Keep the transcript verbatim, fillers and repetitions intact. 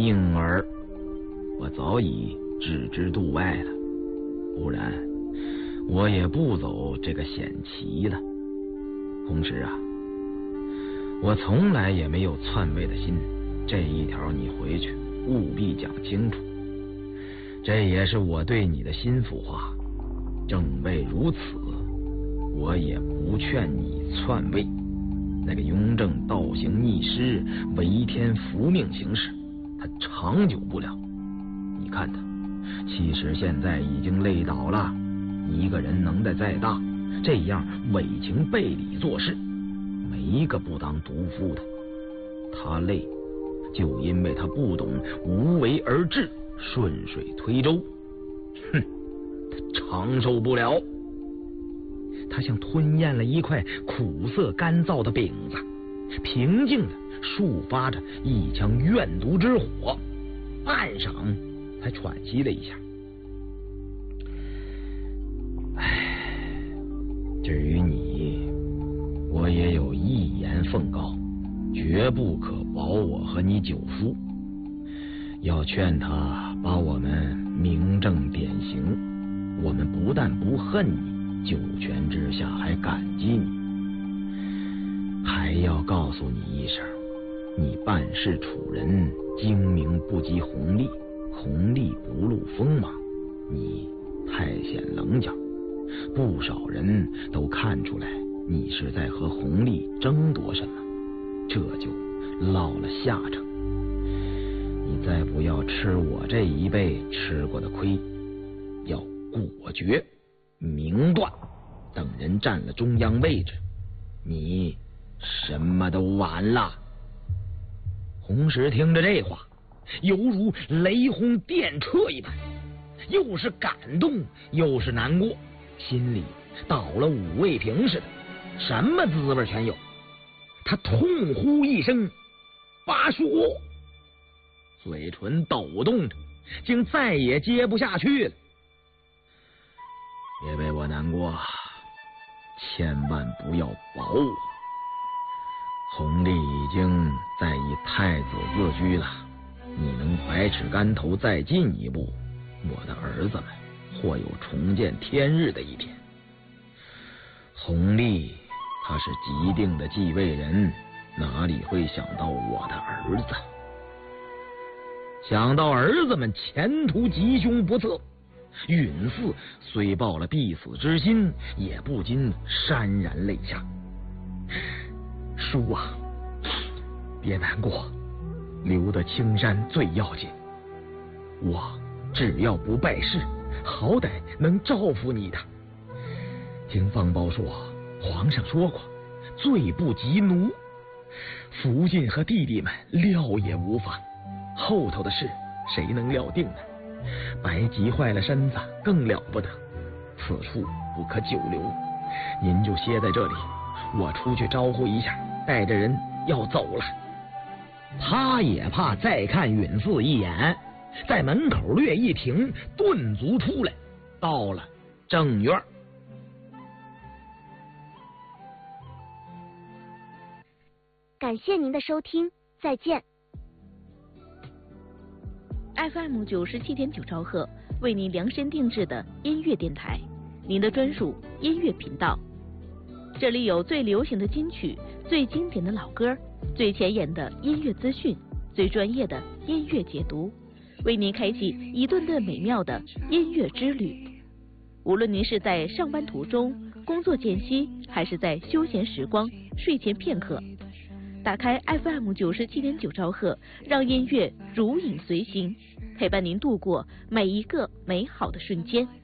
宁儿，我早已置之度外了，不然我也不走这个险棋了。同时啊，我从来也没有篡位的心，这一条你回去务必讲清楚。这也是我对你的心腹话，正为如此，我也不劝你篡位。那个雍正倒行逆施、违天福命行事，他长久不了。你看他，其实现在已经累倒了。一个人能耐再大，这样伪情背理做事，没一个不当毒夫的。他累，就因为他不懂无为而治，顺水推舟。哼，他长受不了。他像吞咽了一块苦涩干燥的饼子，平静地抒发着一腔怨毒之火，半晌才喘息了一下。唉，至于你，我也有一言奉告，绝不可保我和你久夫。要劝他把我们明正典刑，我们不但不恨你，九泉之下还感激你，还要告诉你一声，你办事处人精明不及弘历，弘历不露锋芒，你太显棱角，不少人都看出来你是在和弘历争夺什么，这就落了下场。你再不要吃我这一辈吃过的亏，要果决明断，等人占了中央位置，你什么都完了。洪石听着这话，犹如雷轰电掣一般，又是感动又是难过，心里倒了五味瓶似的，什么滋味全有。他痛呼一声八叔，嘴唇抖动着，竟再也接不下去了。别为我难过，千万不要保我。弘历已经在以太子自居了，你能百尺竿头再进一步，我的儿子们或有重见天日的一天。弘历他是既定的继位人，哪里会想到我的儿子？想到儿子们前途吉凶不测，允嗣虽抱了必死之心，也不禁潸然泪下。叔啊，别难过，留得青山最要紧。我只要不败事，好歹能照拂你的。听方包说，皇上说过，罪不及奴。福晋和弟弟们料也无妨，后头的事谁能料定呢？白急坏了身子更了不得，此处不可久留，您就歇在这里，我出去招呼一下，带着人要走了。他也怕再看允嗣一眼，在门口略一停，顿足出来，到了正院。 感谢您的收听，再见。 F M 九十七点九兆赫为您量身定制的音乐电台，您的专属音乐频道。这里有最流行的金曲，最经典的老歌，最前沿的音乐资讯，最专业的音乐解读，为您开启一顿顿美妙的音乐之旅。无论您是在上班途中、工作间隙，还是在休闲时光、睡前片刻，打开 F M 九十七点九兆赫，让音乐如影随形，陪伴您度过每一个美好的瞬间。